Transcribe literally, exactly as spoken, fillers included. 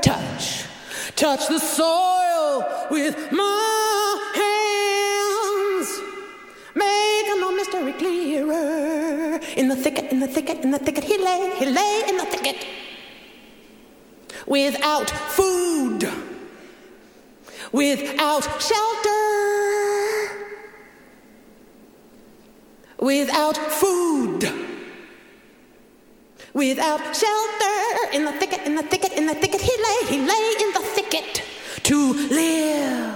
Touch, touch the soil with my hands. Make no mystery clearer. In the thicket, in the thicket, in the thicket, he lay, he lay in the thicket. Without food, without shelter, without food, without shelter. In the thicket, in the thicket, in the thicket, he lay, he lay in the thicket to live.